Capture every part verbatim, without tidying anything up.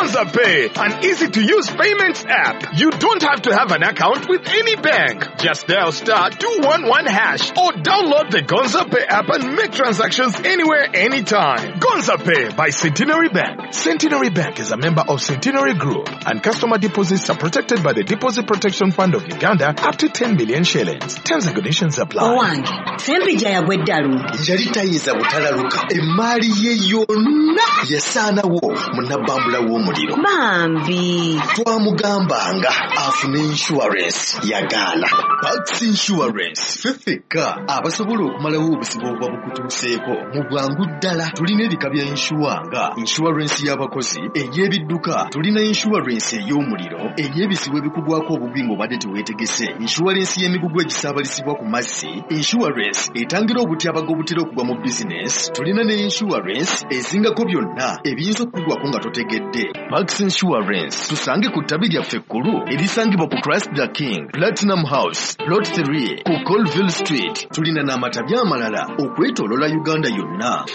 Gonza Pay, an easy-to-use payments app. You don't have to have an account with any bank. Just dial star two one one hash or download the Gonza Pay app and make transactions anywhere, anytime. Gonza Pay by Centenary Bank. Centenary Bank is a member of Centenary Group, and customer deposits are protected by the Deposit Protection Fund of Uganda up to ten million shillings. Terms and conditions apply. Owange, sempija ya gweddalu. Yali tayiza butalaluka. Emali ye yonna yasaanawo munnabambula w'omuliro. Bambi. Twamugambanga afune insurance yagaana. Pax Insurance. Fefeka abasobola okumalawo obusibo obwa bukutuuseeko. Mu bwangu ddala tulina ebika bya insuwanga. Insurance y'abakozi, ey'ebidduka, tulina insurance ey'omuliro, ey'ebisibo ebikugwako obubi ng'obadde teweetegese. Insurance y'emigugu egisaabalisibwa ku mazzi. Insurance etangira obutyabaga obutera okugwa mu business. Tulina ne insurance ezingako byonna ebiyinza okugwako nga totegedde. Pax Insurance tusange ku ttabi lyaffe ekkulu erisangibwa ku Christ the King, Platinum House, Plot three, ku Colville Street. Tulina n'amatabya amalala okwetoolola Uganda yonna.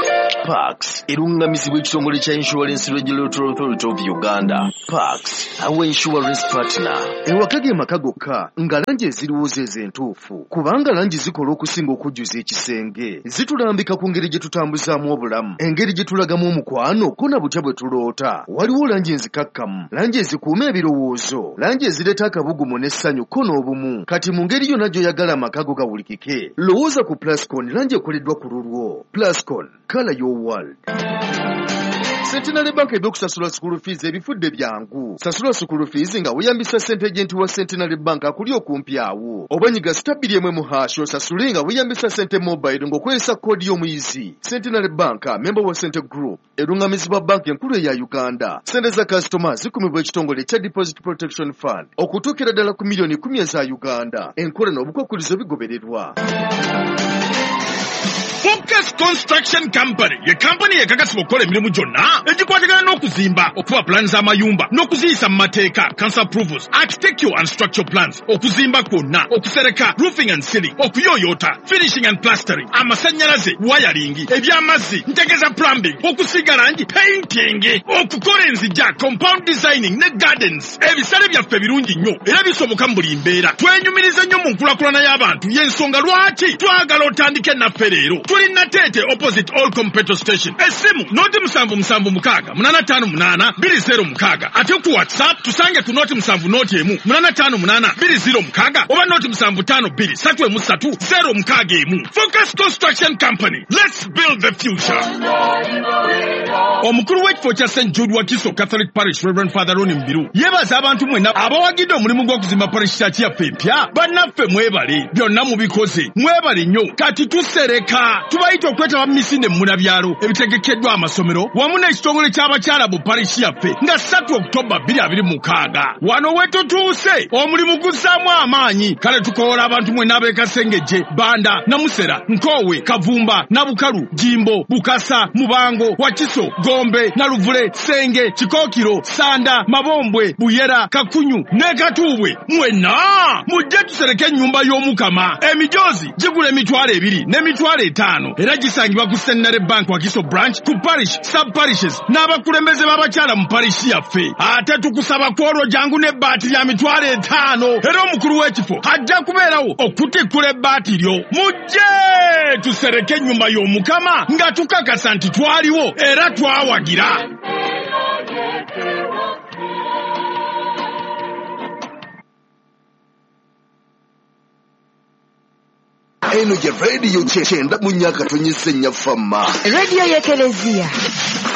Pax erungamizibwa ekitongole kya Insurance Regulatory Authority of Uganda. Pax awa insurance partner. Ewaka ge maka gokka nga langi eziriwo z'entuufu, kubanga langi zikola okusinga okujjuza ekisenge. Zitulambika ku ngeri gye tutambuzaamu obulamu, engeri gye tulagamu omukwano ko na butya bwe tuloota. Waliwo langi enzikakkamu, langi ezikuuma ebirowoozo, langi ezireeta akabugumu n'essanyu ko n'obumu. Kati mu ngeri yonna gy'oyagala amaka go gawulikike, lowooza ku Plascon, langi ekoleddwa ku lulwo. Plascon, color your world. Centenary Bank ebyokusasula school fees ebifudde byangu. Sasula school fees nga weeyambisa ssente agenti wa Centenary Bank akuli okumpi awo. Obanyiga stabili emwe mu hash osasule nga weeyambisa ssente mobile ng'okozesa koodi y'omuyizi. Centenary Bank, member wa Cente Group, erungamizibwa bank enkulu eya Uganda. Ssente za customers zikumibwa ekitongole kya Deposit Protection Fund okutuukira ddala ku miliyoni kumi eza Uganda. Enkola n'obukwakkulizo bigobererwa. Focus Construction Company, ye company ekakasibwa okukola emirimu gyonna egikwatagana n'okuzimba, okuba plans z'amayumba n'okuziyisa mu mateeka, council approvals, architectural and structural plans, okuzimba kwonna, okusereka, roofing and ceiling, okuyooyoota, finishing and plastering, amasannyalaze, wiring, eby'amazzi, ntegeza plumbing, okusiga langi, painting, okukola enzija, compound designing ne gardens. Ebisale byaffe birungi nnyo era bisoboka mu buli mbeera. Twenyumiriza nnyo mu nkulakulana y'abantu, y'ensonga lwaki twagala otandike naffe leero. Tulina Tete opposite Allcom petrol station. Esimu noti musanvu musanvu mukaaga munana tano munana biri zero mukaaga. Ate ku WhatsApp tusange ku noti musanvu noti emu munana tano munana biri zero mukaaga oba noti musanvu tano biri satu emu satu zero mukaaga emu. Focus Construction Company. Let's build the future. Omukulu w'ekifo kya Saint Jude Wakiso Catholic Parish Reverend Father Ronnie Mbiru yebaza abantu mwenna abawagidde omulimu gw'okuzimba parish church yaffe empya. Bannaffe mwebale byonna mubikoze, mwebale nnyo. Kati tusereka tubayita okwetaba misinde muna byalo ebitegekeddwa amasomero wamu n'ekitongole ky'abakyala bu parish yaffe nga ssatu Oktoba bbiri abiri mu mukaaga. Wano wetutuuse omulimu guzzaamu amaanyi. Kale tukoola abantu mwenna ab'e Kasengejje, Banda, Namusera, Nkowe, Kavumba, Nabukalu, Jimbo, Bukasa, Mubango, Wakiso, Gombe, Naluvule, Senge, Kikookiro, Sanda, Mabombwe, Buyera, Kakunyu ne Katuubwe. Mwenna mujje tusereke ennyumba y'Omukama. Emijoozi gigula emitwalo ebiri n'emitwalo etaano era gisangibwa ku Centenary Bank Wakiso branch ku parish sub parishes n'abakulembeze b'abakyala mu parish yaffe. Ate tukusaba kwolwo jangu n'ebbaati lya mitwalo etaano era omukulu w'ekifo ajja kubeerawo okutikkula ebbaati lyo. Mujje tusereke ennyumba y'Omukama nga tukakasa nti twaliwo era twawagira. Eno je radio kyenda mu nnyaka tonyese nnya fama. Radio y'Ekelezia.